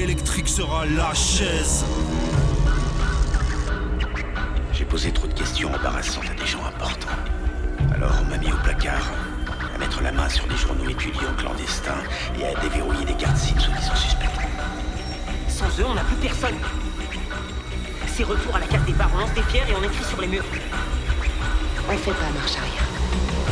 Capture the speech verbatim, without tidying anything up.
électrique sera la chaise. J'ai posé trop de questions embarrassantes à des gens importants. Alors on m'a mis au placard, à mettre la main sur des journaux étudiants clandestins et à déverrouiller des cartes SIM soi-disant suspectes. Sans eux, on n'a plus personne. C'est retour à la case des barres, on lance des pierres et on écrit sur les murs. On fait pas marche arrière.